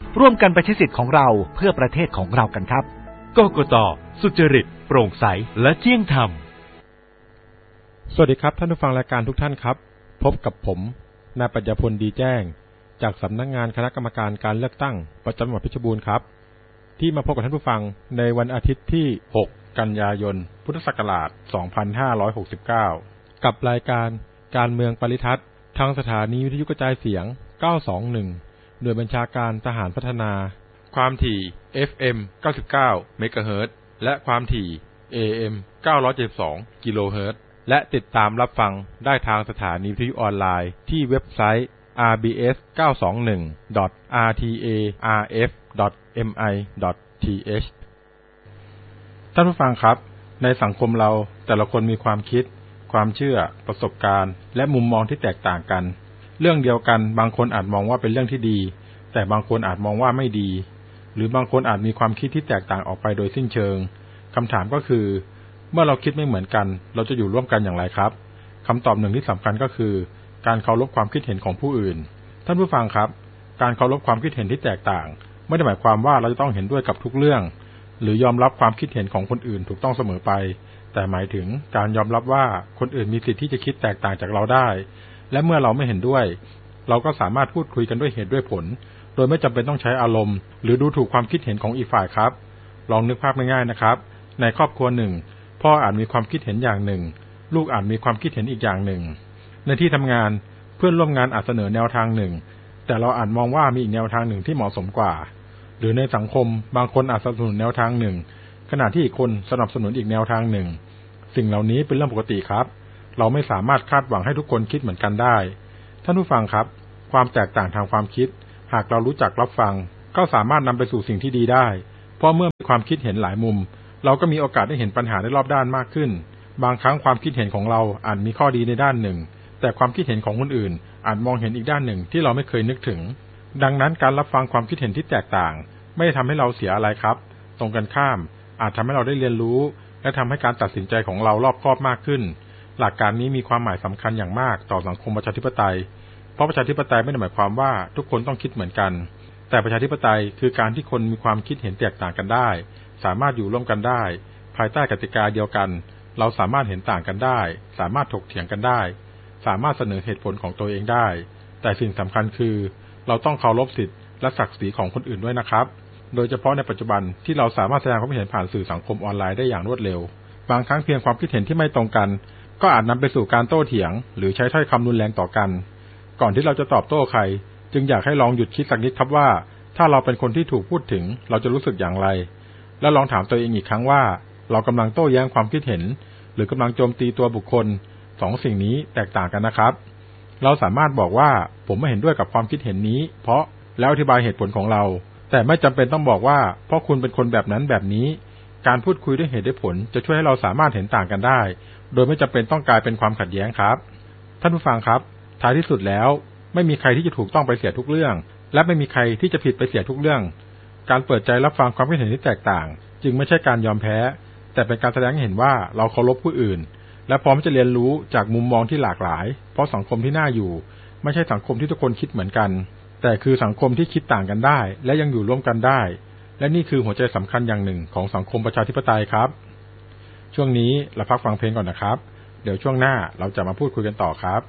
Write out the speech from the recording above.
ร่วมกันไปใช้สิทธิ์ของเราเพื่อประเทศของเรากันครับกกต.สุจริตโปร่งใสและเที่ยงธรรมสวัสดีครับท่านผู้ฟังรายการทุกท่านครับพบกับผมนายปัญญาพลดีแจ้งจากสำนักงานคณะกรรมการการเลือกตั้งประจำจังหวัดเพชรบูรณ์ครับที่มาพบกับท่านผู้ฟังในวันอาทิตย์ที่6กันยายนพุทธศักราช2569กับรายการการเมืองปริทัศน์ทางสถานีวิทยุกระจายเสียง921หน่วยบัญชาการทหารพัฒนาความถี่ FM 99 เมกะเฮิรตซ์และความถี่ AM 972 กิโลเฮิรตซ์และติดตามรับฟังได้ทางสถานีวิทยุออนไลน์ที่เว็บไซต์ rbs921.rtarf.mi.th ท่านผู้ฟังครับในสังคมเราแต่ละคนมีความคิดความเชื่อประสบการณ์และมุมมองที่แตกต่างกันเรื่องเดียวกันบางคนอาจมองว่าเป็นเรื่องที่ดีแต่บางคนอาจมองว่าไม่ดีหรือบางคนอาจมีความคิดที่แตกต่างออกไปโดยสิ้นเชิงคำถามก็คือเมื่อเราคิดไม่เหมือนกันเราจะอยู่ร่วมกันอย่างไรครับคำตอบหนึ่งที่สำคัญก็คือการเคารพความคิดเห็นของผู้อื่นท่านผู้ฟังครับการเคารพความคิดเห็นที่แตกต่างไม่ได้หมายความว่าเราจะต้องเห็นด้วยกับทุกเรื่องหรือยอมรับความคิดเห็นของคนอื่นถูกต้องเสมอไปแต่หมายถึงการยอมรับว่าคนอื่นมีสิทธิ์ที่จะคิดแตกต่างจากเราได้และเมื่อเราไม่เห็นด้วยเราก็สามารถพูดคุยกันด้วยเหตุด้วยผลโดยไม่จำเป็นต้องใช้อารมณ์หรือดูถูกความคิดเห็นของอีกฝ่ายครับลองนึกภาพง่ายๆนะครับในครอบครัวหนึ่งพ่ออาจมีความคิดเห็นอย่างหนึ่งลูกอาจมีความคิดเห็นอีกอย่างหนึ่งในที่ทำงานเพื่อนร่วมงานอาจเสนอแนวทางหนึ่งแต่เราอาจมองว่ามีอีกแนวทางหนึ่งที่เหมาะสมกว่าหรือในสังคมบางคนอาจสนับสนุนแนวทางหนึ่งขณะที่อีกคนสนับสนุนอีกแนวทางหนึ่งสิ่งเหล่านี้เป็นเรื่องปกติครับเราไม่สามารถคาดหวังให้ทุกคนคิดเหมือนกันได้ท่านผู้ฟังครับความแตกต่างทางความคิดหากเรารู้จักรับฟังก็สามารถนำไปสู่สิ่งที่ดีได้เพราะเมื่อมีความคิดเห็นหลายมุมเราก็มีโอกาสได้เห็นปัญหาได้รอบด้านมากขึ้นบางครั้งความคิดเห็นของเราอาจมีข้อดีในด้านหนึ่งแต่ความคิดเห็นของคนอื่นอาจมองเห็นอีกด้านหนึ่งที่เราไม่เคยนึกถึงดังนั้นการรับฟังความคิดเห็นที่แตกต่างไม่ได้ทำให้เราเสียอะไรครับตรงกันข้ามอาจทำให้เราได้เรียนรู้และทำให้การตัดสินใจของเรารอบคอบมากขึ้นหลักการนี้มีความหมายสำคัญอย่างมากต่อสังคมประชาธิปไตยเพราะประชาธิปไตยไม่ได้หมายความว่าทุกคนต้องคิดเหมือนกันแต่ประชาธิปไตยคือการที่คนมีความคิดเห็นแตกต่างกันได้สามารถอยู่ร่วมกันได้ภายใต้กติกาเดียวกันเราสามารถเห็นต่างกันได้สามารถถกเถียงกันได้สามารถเสนอเหตุผลของตัวเองได้แต่สิ่งสำคัญคือเราต้องเคารพสิทธิและศักดิ์ศรีของคนอื่นด้วยนะครับโดยเฉพาะในปัจจุบันที่เราสามารถแสดงความคิดเห็นผ่านสื่อสังคมออนไลน์ได้อย่างรวดเร็วบางครั้งเพียงความคิดเห็นที่ไม่ตรงกันก็อาจนำไปสู่การโต้เถียงหรือใช้ถ้อยคำรุนแรงต่อกันก่อนที่เราจะตอบโต้ใครจึงอยากให้ลองหยุดคิดสักนิดครับว่าถ้าเราเป็นคนที่ถูกพูดถึงเราจะรู้สึกอย่างไรและลองถามตัวเองอีกครั้งว่าเรากำลังโต้แย้งความคิดเห็นหรือกำลังโจมตีตัวบุคคลสองสิ่งนี้แตกต่างกันนะครับเราสามารถบอกว่าผมไม่เห็นด้วยกับความคิดเห็นนี้เพราะแล้วอธิบายเหตุผลของเราแต่ไม่จำเป็นต้องบอกว่าเพราะคุณเป็นคนแบบนั้นแบบนี้การพูดคุยด้วยเหตุด้วยผลจะช่วยให้เราสามารถเห็นต่างกันได้โดยไม่จำเป็นต้องกลายเป็นความขัดแย้งครับท่านผู้ฟังครับท้ายที่สุดแล้วไม่มีใครที่จะถูกต้องไปเสียทุกเรื่องและไม่มีใครที่จะผิดไปเสียทุกเรื่องการเปิดใจรับฟังความคิดเห็นที่แตกต่างจึงไม่ใช่การยอมแพ้แต่เป็นการแสดงให้เห็นว่าเราเคารพผู้อื่นและพร้อมจะเรียนรู้จากมุมมองที่หลากหลายเพราะสังคมที่น่าอยู่ไม่ใช่สังคมที่ทุกคนคิดเหมือนกันแต่คือสังคมที่คิดต่างกันได้และยังอยู่ร่วมกันได้และนี่คือหัวใจสำคัญอย่างหนึ่งของสังคมประชาธิปไตยครับช่วงนี้เราพักฟังเพลงก่อนนะครับเดี๋ยวช่วงหน้าเราจะมาพูดคุยกันต่อครับ